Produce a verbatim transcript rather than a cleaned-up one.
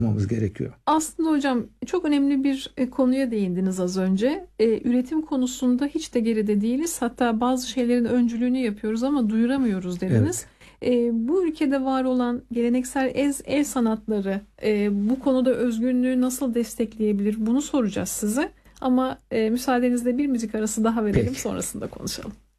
yapmamız gerekiyor. Aslında hocam çok önemli bir e, konuya değindiniz az önce. E, üretim konusunda hiç de geride değiliz. Hatta bazı şeylerin öncülüğünü yapıyoruz ama duyuramıyoruz dediniz. Evet. E, bu ülkede var olan geleneksel el, el sanatları e, bu konuda özgünlüğü nasıl destekleyebilir? Bunu soracağız size. Ama e, müsaadenizle bir müzik arası daha verelim, Peki. sonrasında konuşalım.